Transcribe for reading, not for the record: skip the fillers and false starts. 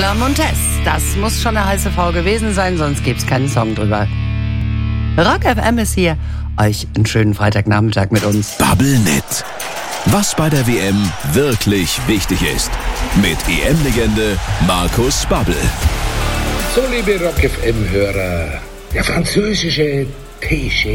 Lola Montez. Das muss schon eine heiße Frau gewesen sein, sonst gibt's keinen Song drüber. Rock FM ist hier. Euch einen schönen Freitagnachmittag mit uns. Bubblenet. Was bei der WM wirklich wichtig ist. Mit EM-Legende Markus Babbel. So, liebe Rock FM-Hörer, der französische Péché